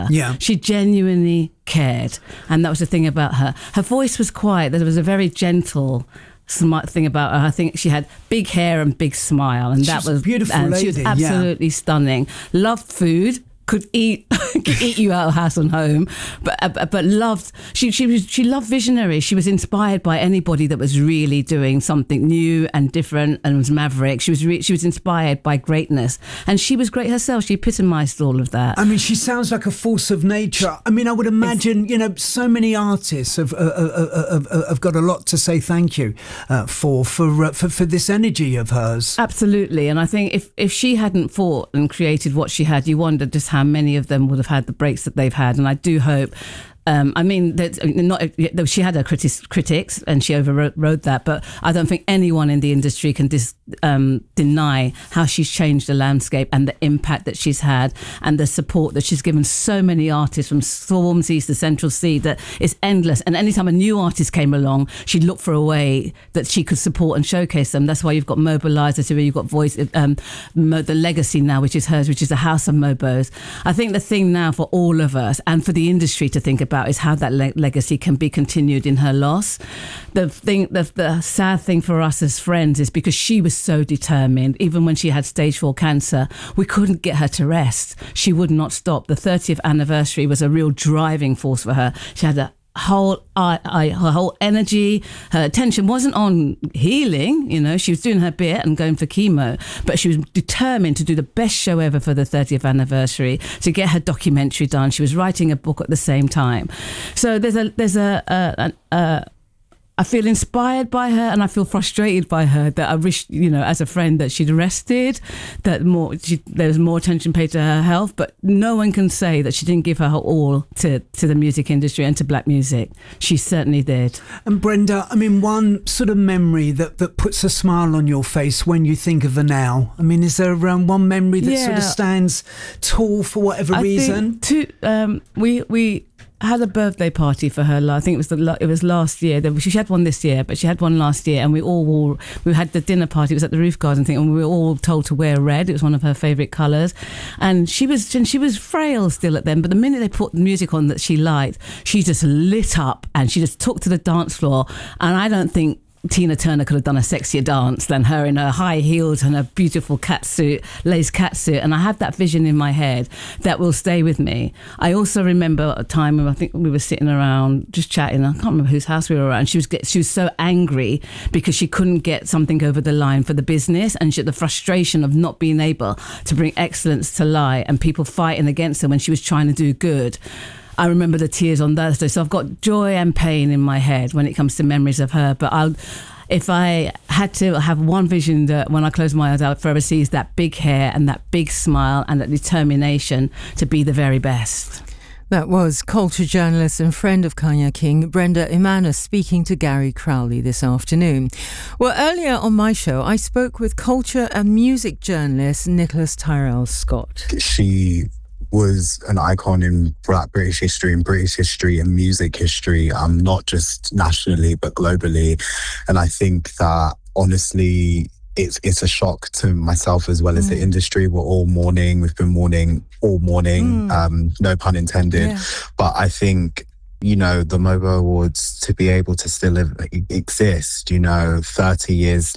Yeah. She genuinely cared. And that was the thing about her. Her voice was quiet. There was a very gentle smart thing about her. I think she had big hair and big smile, and that was beautiful. And lady. she was absolutely stunning. Loved food. Could eat you out of house and home, but loved. She loved visionary. She was inspired by anybody that was really doing something new and different and was maverick. She was inspired by greatness, and she was great herself. She epitomised all of that. I mean, she sounds like a force of nature. I mean, I would imagine so many artists have got a lot to say thank you for this energy of hers. Absolutely, and I think if she hadn't fought and created what she had, you wonder just how many of them would have had the breaks that they've had. And I do hope, she had her critics and she overrode that, but I don't think anyone in the industry can deny how she's changed the landscape and the impact that she's had and the support that she's given so many artists from Stormzy to Central C that is endless. And anytime a new artist came along, she'd look for a way that she could support and showcase them. That's why you've got Mobilizer, you've got Voice, the Legacy now, which is hers, which is the House of Mobos. I think the thing now for all of us and for the industry to think about is how that legacy can be continued in her loss. The sad thing for us as friends is because she was so determined. Even when she had stage 4 cancer, we couldn't get her to rest. She would not stop. The 30th anniversary was a real driving force for her. She had her whole energy, her attention wasn't on healing. She was doing her bit and going for chemo, but she was determined to do the best show ever for the 30th anniversary, to get her documentary done. She was writing a book at the same time. So I feel inspired by her and I feel frustrated by her, that I wish, as a friend, that she'd rested, that there was more attention paid to her health, but no one can say that she didn't give her all to the music industry and to black music. She certainly did. And Brenda, I mean, one sort of memory that puts a smile on your face when you think of her now. I mean, is there one memory that sort of stands tall for whatever reason? We had a birthday party for her. I think it was last year. She had one this year, but she had one last year, and we had the dinner party. It was at the Roof Garden thing, and we were all told to wear red. It was one of her favourite colours, and she was frail still at then. But the minute they put the music on that she liked, she just lit up and she just took to the dance floor. And I don't think Tina Turner could have done a sexier dance than her in her high heels and her beautiful lace catsuit. And I have that vision in my head that will stay with me. I also remember a time when I think we were sitting around just chatting. I can't remember whose house we were at. And she was so angry because she couldn't get something over the line for the business, and the frustration of not being able to bring excellence to light and people fighting against her when she was trying to do good. I remember the tears on Thursday. So I've got joy and pain in my head when it comes to memories of her. But if I had to have one vision that when I close my eyes, I'll forever see is that big hair and that big smile and that determination to be the very best. That was culture journalist and friend of Kanya King, Brenda Emmanus, speaking to Gary Crowley this afternoon. Well, earlier on my show, I spoke with culture and music journalist Nicholas Tyrrell Scott. She was an icon in Black British history and music history, not just nationally but globally. And I think that honestly it's a shock to myself as well as the industry. We're all mourning. We've been mourning all morning, no pun intended. Yeah. But I think the MOBO Awards, to be able to still exist, 30 years,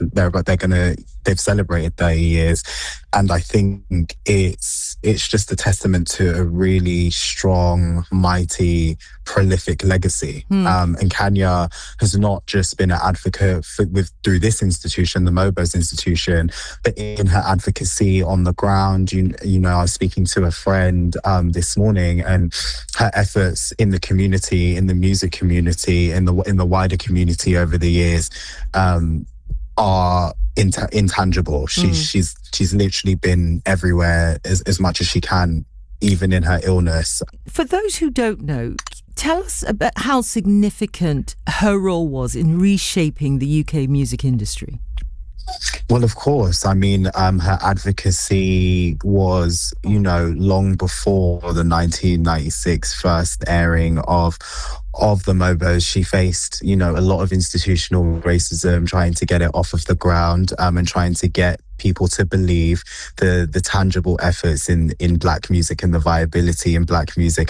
they've celebrated 30 years. And I think it's just a testament to a really strong, mighty, prolific legacy. And Kanya has not just been an advocate through this institution, the MOBO's institution, but in her advocacy on the ground. I was speaking to a friend this morning, and her efforts in the community, in the music community, in the wider community over the years are intangible. She's literally been everywhere as much as she can, even in her illness. For those who don't know, tell us about how significant her role was in reshaping the UK music industry. Well, of course. I mean, her advocacy was, long before the 1996 first airing of the MOBOs. She faced, a lot of institutional racism, trying to get it off of the ground, and trying to get people to believe the tangible efforts in Black music and the viability in Black music